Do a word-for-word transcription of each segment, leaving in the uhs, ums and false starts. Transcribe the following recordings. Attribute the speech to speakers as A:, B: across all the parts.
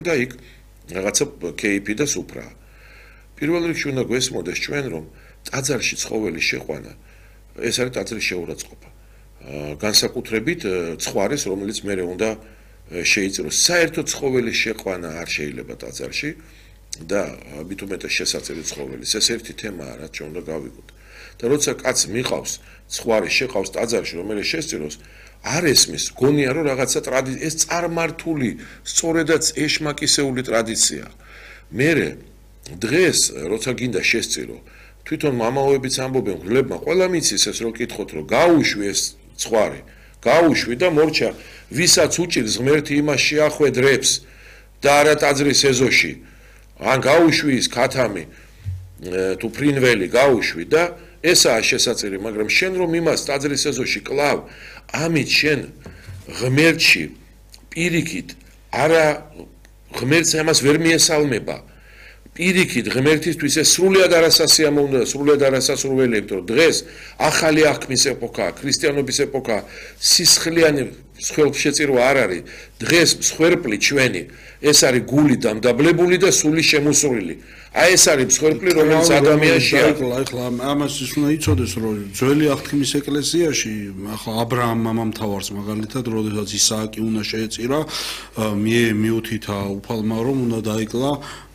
A: და იქ რაღაცა კეიფი და სუფრა. პირველ რიგში უნდა გვესმოდეს ჩვენ რომ ტაძარში ცხოველის შეყვანა ეს არის ტაძრის შეურაცხყოფა. განსაკუთრებით ცხვარის რომელიც მერე უნდა შეიწიროს. საერთო ცხოველის შეყვანა არ შეიძლება ტაძარში და მithumetes შესაწირი ცხოველის. ეს ერთი თემაა რაც ჩვენ უნდა გავიგოთ. და როცა კაცს მიყავს ცხვარი შეყავს ტაძარში რომელიც შესწიროს არ ესმის გონია რომ რაღაცა ტრადიცია ეს წარმართული სწორედაც ეშმაკისეული ტრადიცია. მერე დღეს როცა გინდა შესწირო თვითონ მამაოებიც ამბობენ ღლებმა ყველა მიცის ეს რო კითხოთ რომ გაუშვი ეს ცხვარი გაუშვი და მორჩა ვისაც უჭირს ღმერთი იმას შეახვედრებს და არა ტაძრის ეზოში ან გაუშვი ის ქათამი თუ ფრინველი გაუშვი და ესაა შესაწირი მაგრამ შენ რომ იმას ტაძრის ეზოში კლავ ამით შენ ღმერთში პირიქით არა ღმერთს ამას ვერ მიესალმება პირიქით ღმერთისთვის ეს სრულიად არასასიამოვნო და სრულიად არასასურველი იმიტომ რომ დღეს ახალი აღქმის ეპოქაა ქრისტიანობის ეპოქაა სისხლიანი მსხვერპლშეწირვა არ არის დღეს მსხვერპლი ჩვენი ეს არის გული დამდაბლებული და სული შემოსურილი აი ეს არის მსხვერპლი რომელიც ადამიანში არის
B: ახლა ამას ის უნდა იცოდეს რომ ძველი აღთქმის ეკლესიაში ახლა აბრაამ მამამთავარს მაგალითად როდესაც ისააკი უნდა შეეწირა მიუთითა უფალმა რომ უნდა დაიკლა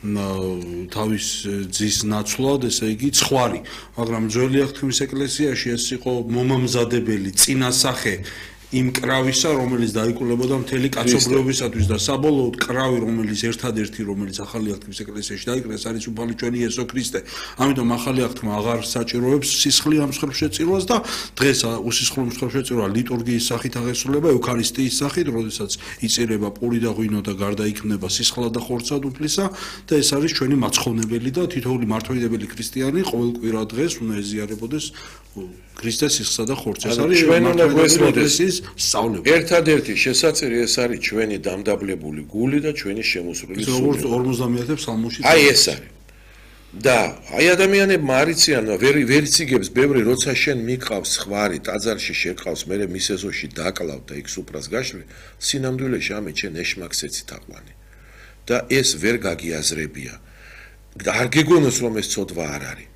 B: თავის ძის ნაცვლად ესე იგი ცხვარი მაგრამ ძველი აღთქმის ეკლესიაში ეს იყო მომამზადებელი წინასახე იმ კრავისა რომელიც დაიკულებოდა მთელი კაცობრიობისათვის და საბოლოოდ კრავი რომელიც ერთადერთი რომელიც ახალი აღთქმის ეკლესიაში დაიკრეს არის უფალი ჩვენი იესო ქრისტე ამიტომ ახალი აღთქმა აღარ საჭიროებს სისხლიან მსხვერპლშეწირვას და დღეს უსისხლო მსხვერპლშეწირვა ლიტურგიის სახით აღესრულება ევქარისტიის სახით როდესაც იწირება პური და ღვინო და გარდაიქმნება სისხლად და ხორცად უფლისა და ეს არის ჩვენი მაცხოვნებელი და თითოეული მართლმადიდებელი ქრისტიანი ყოველ კვირა დღეს უნდა ეზიარებოდეს ქრისტეს სისხლსა და ხორცს ეს არის
A: ჩვენ უნდა გვესმოდეს
B: სწავლება.
A: ერთადერთი შესაწირი ეს არის ჩვენი დამდაბლებული გული და ჩვენი შემოსრული სული.
B: როგორც ორმოცდამეათე ფსალმოში.
A: აი ეს არის. და აი ადამიანებმა არიციან ვერ ვერ იციგებს ბევრი როცა შენ მიყავს ხვარი ტაძარში შეკავს მე მის ეზოში დაკლავ და იქ სუფრას გაშლი სინამდვილეში ამე შენ ეშმაკსეცი თაყვანი. და ეს ვერ გაგიაზრებია. და არ გეგონოს რომ ეს ცოდვა არ არის.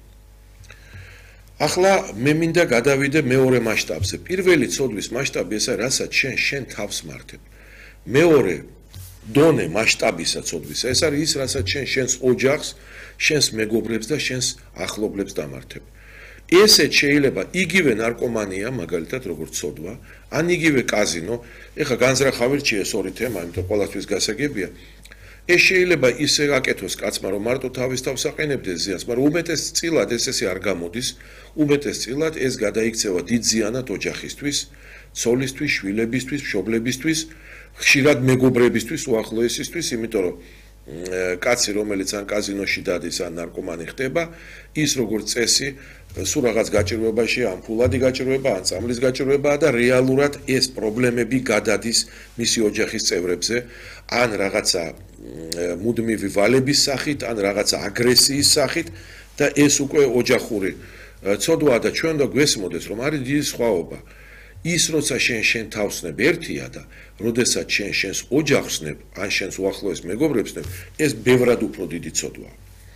A: ახლა მე მინდა გადავიდე მეორე მასშტაბზე. პირველი ცოდვის მასშტაბი ესაა, რასაც შენ შენ თავს მართებ. მეორე დონე მასშტაბისა ცოდვისა ეს არის ის, რასაც შენ შენს ოჯახს, შენს მეგობრებს და შენს ახლობლებს დამართებ. ესეც შეიძლება იგივე ნარკომანია, მაგალითად, როგორც ცოდვა, ან იგივე კაზინო. ეხლა განზრახავ რჩია ეს ორი თემა, იმიტომ ყველასთვის გასაგებია. ეს შეიძლება ისე აკეთოს კაცმა რომ მარტო თავის თავს აყენებდეს ზიანს, მაგრამ უმეტეს წილად ეს ესე არ გამოდის. უმეტეს წილად ეს გადაიქცევა დიდ ზიანად ოჯახისთვის, ცოლისთვის, შვილებისთვის, მშობლებისთვის, ხშირად მეგობრებისთვის, უახლოესისთვის, იმიტომ რომ კაცი რომელიც ან კაზინოში დადის, ან ნარკომანი ხდება, ის როგორც წესი, სულ რაღაც გაჭირვებაში, ან ფულადი გაჭირვება, ან წამლის გაჭირვებაა და რეალურად ეს პრობლემები გადადის მისი ოჯახის წევრებზე, ან რაღაცა მუდმივი ვალების სახით, ან რაღაცა აგრესიის სახით და ეს უკვე ოჯახური ცოდვაა და ჩვენ უნდა გვესმოდეს რომ არის დიდი სხვაობა. ის როცა შენ შენ თავსნებ ერთია და როდესაც შენ შენს ოჯახს ნებ, ან შენს უახლოეს მეგობრებს ნებ, ეს ბევრად უფრო დიდი ცოდვაა.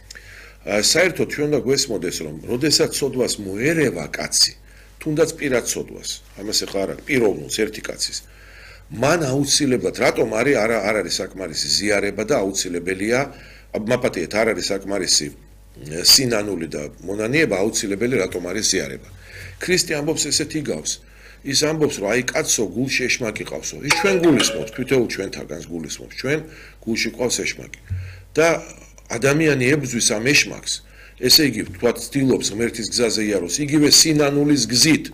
A: საერთოდ ჩვენ უნდა გვესმოდეს რომ როდესაც ცოდვას მოერევა კაცი, თუნდაც პირად ცოდვას, ამას ახლა არა პიროვნულს ერთი კაცის მან აუცილებლად რატომ არის არა არ არის საკმარისი ზიარება და აუცილებელია მაპატიეთ არ არის საკმარისი სინანული და მონანიება აუცილებელი რატომ არის ზიარება. ქრისტე ამბობს ესეთი გავს ის ამბობს რომ აი კაცო გულში ეშმაკი ყავსო. ის ჩვენ გულისმობს, თითოეულ ჩვენთაგანს გულისმობს, ჩვენ გულში ყავს ეშმაკი. და ადამიანი ებრძვის ამ ეშმაკს, ესე იგი თქვათ ცდილობს ღმერთის გზაზე იაროს, იგივე სინანულის გზით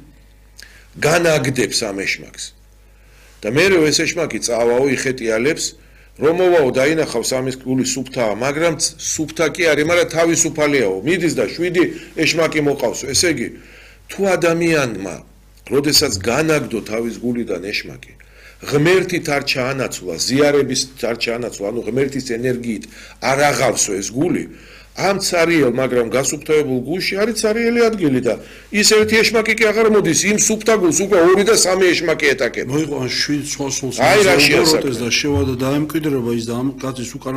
A: განაგდებს ამ ეშმაკს. და მერე ეს ეშმაკი წავაო იხეტიალებს რომ მოვაო დაინახავს ამის გული სუფთაა მაგრამ სუფთა კი არის მაგრამ თავისუფალიაო მიდის და შვიდი ეშმაკი მოყავსო ესე იგი თუ ადამიანმა როდესაც განაგდო თავის გულიდან ეშმაკი ღმერთით არ ჩაანაცვლა ზიარების არ ჩაანაცვლა ანუ ღმერთის ენერგიით არ აღავსო ეს გული ამ цариელ, მაგრამ გასუფთავებულ გულში არის цариელი ადგილი და ის ერთი ეშმაკი კი აღარ მოდის, იმ სუფთა გულს უკვე ორი და სამი ეშმაკი ეტაკება.
B: მოიყვან შვიდ სხვა სულს.
A: აი რა შეასაკმე.
B: და შევა და დაემკვიდრება ის და ამ კაცის უკან